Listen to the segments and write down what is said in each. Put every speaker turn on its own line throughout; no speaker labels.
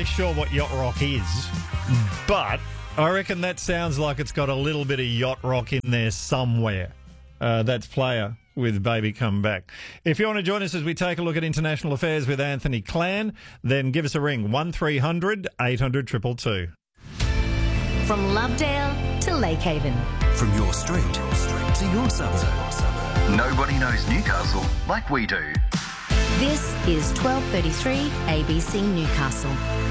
really sure what yacht rock is, but I reckon that sounds like it's got a little bit of yacht rock in there somewhere. That's Player with Baby Come Back. If you want to join us as we take a look at international affairs with Anthony Clan, then give us a ring, 1300 800 222.
From Lovedale to Lakehaven.
From your street to your suburb.
Nobody knows Newcastle like we do.
This is 1233 ABC Newcastle.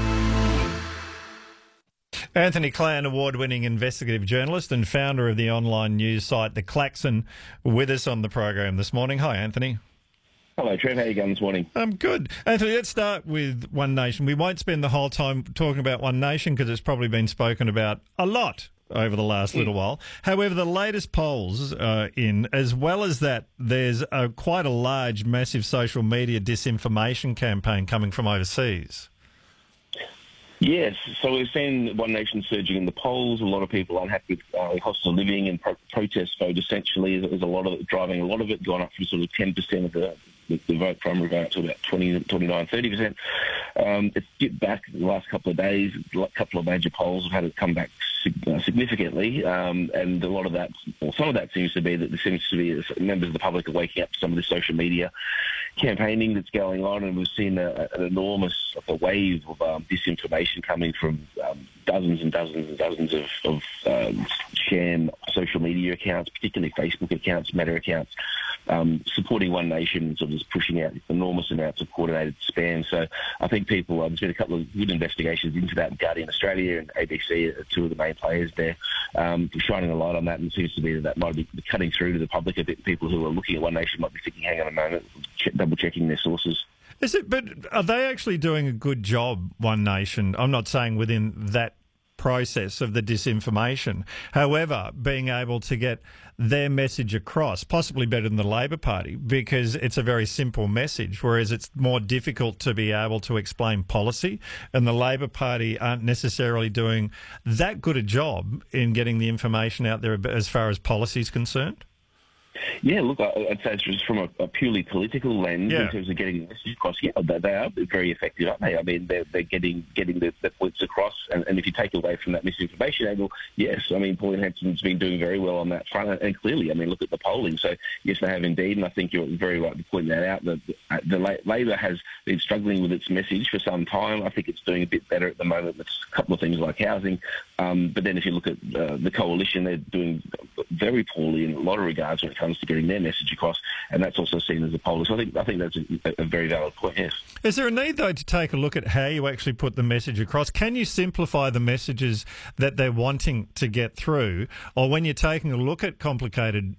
Anthony Clan, award-winning investigative journalist and founder of the online news site The Klaxon, with us on the program this morning. Hi, Anthony.
Hello, Trev. How are you going this morning?
I'm good. Anthony, let's start with One Nation. We won't spend the whole time talking about One Nation because it's probably been spoken about a lot over the last little while. However, the latest polls as well as that, there's quite a large, massive social media disinformation campaign coming from overseas.
Yes, so we've seen One Nation surging in the polls. A lot of people unhappy with cost of living and protest vote. Essentially, there's a lot of it driving. A lot of it gone up from sort of 10% of the vote, primary vote, to about 29, 30%. It's dipped back in the last couple of days. A couple of major polls have had it come back significantly, and a lot of that, or some of that, seems to be that there seems to be members of the public are waking up to some of the social media campaigning that's going on, and we've seen an enormous wave of disinformation coming from dozens and dozens and dozens of sham social media accounts, particularly Facebook accounts, Meta accounts, supporting One Nation, sort of just pushing out enormous amounts of coordinated spam. So I think there's been a couple of good investigations into that. Guardian Australia and ABC are two of the main players there, shining a light on that, and it seems to be that might be cutting through to the public a bit. People who are looking at One Nation might be thinking, hang on a moment, double-checking their sources.
But are they actually doing a good job, One Nation? I'm not saying within that process of the disinformation. However, being able to get their message across, possibly better than the Labor Party, because it's a very simple message, whereas it's more difficult to be able to explain policy, and the Labor Party aren't necessarily doing that good a job in getting the information out there as far as policy is concerned.
Yeah, look, I'd say it's just from a purely political lens in terms of getting the message across. Yeah, they are very effective, aren't they? I mean, they're getting the points across, and if you take away from that misinformation angle, yes, I mean, Pauline Hanson's been doing very well on that front, and clearly, I mean, look at the polling. So, yes, they have indeed, and I think you're very right to point that out. The Labor has been struggling with its message for some time. I think it's doing a bit better at the moment with a couple of things like housing, but then if you look at the Coalition, they're doing very poorly in a lot of regards when it comes to getting their message across, and that's also seen as a poll. So I think that's a very valid point, yes.
Is there a need, though, to take a look at how you actually put the message across? Can you simplify the messages that they're wanting to get through? Or when you're taking a look at complicated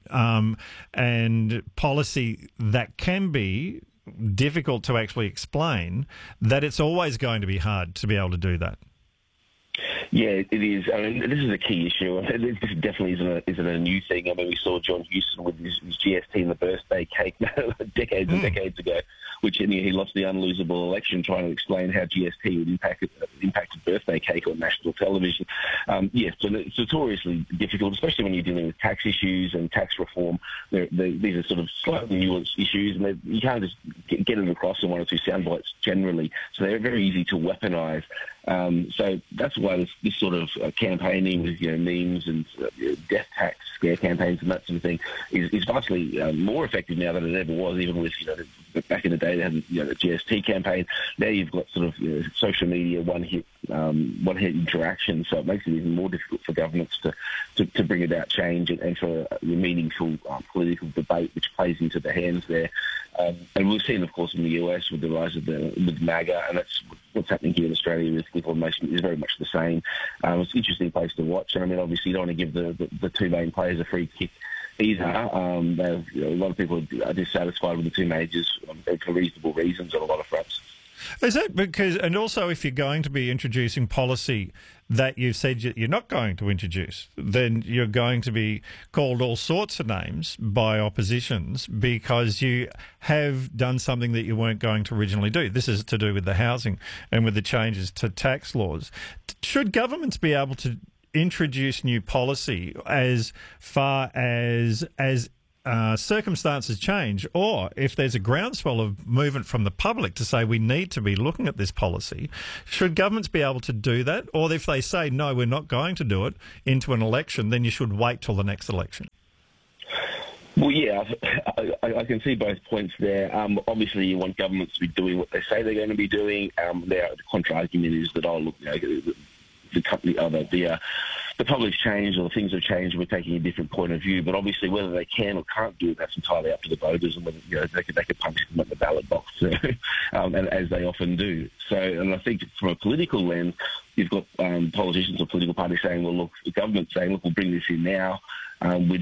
and policy that can be difficult to actually explain, that it's always going to be hard to be able to do that?
Yeah, it is. I mean, this is a key issue. This definitely isn't a new thing. I mean, we saw John Hewson with his GST and the birthday cake decades and decades ago, which he lost the unlosable election trying to explain how GST would impact birthday cake on national television. Yes, so it's notoriously difficult, especially when you're dealing with tax issues and tax reform. These are sort of slightly nuanced issues, and you can't just get it across in one or two sound bites generally. So they're very easy to weaponise. So that's why this sort of campaigning with memes and death tax scare campaigns and that sort of thing is vastly more effective now than it ever was. Even with back in the day they had the GST campaign. Now you've got sort of social media one hit interaction, so it makes it even more difficult for governments to bring about change and for meaningful political debate, which plays into the hands there. And we've seen, of course, in the US with the rise of with MAGA, and that's what's happening here in Australia with One Nation is very much the same. It's an interesting place to watch, and I mean, obviously, you don't want to give the two main players a free kick either. A lot of people are dissatisfied with the two majors for reasonable reasons on a lot of fronts.
Is that because, and also if you're going to be introducing policy that you've said you're not going to introduce, then you're going to be called all sorts of names by oppositions because you have done something that you weren't going to originally do. This is to do with the housing and with the changes to tax laws. Should governments be able to introduce new policy as far as circumstances change, or if there's a groundswell of movement from the public to say we need to be looking at this policy, should governments be able to do that? Or if they say, no, we're not going to do it into an election, then you should wait till the next election?
Well, yeah, I can see both points there. Obviously, you want governments to be doing what they say they're going to be doing. The contra-argument is that, the company, the public's changed or things have changed, we're taking a different point of view. But obviously, whether they can or can't do it, that's entirely up to the voters, and whether they could punish them at the ballot box, and as they often do. So, and I think from a political lens, you've got politicians or political parties saying, well, look, the government's saying, look, we'll bring this in now. We